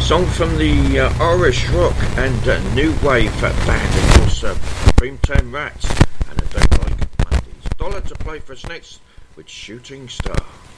Song from the Irish rock and new wave band, of course, Creamtown Rats, and I Don't Like Mondays. Dollar to play for us next with Shooting Star.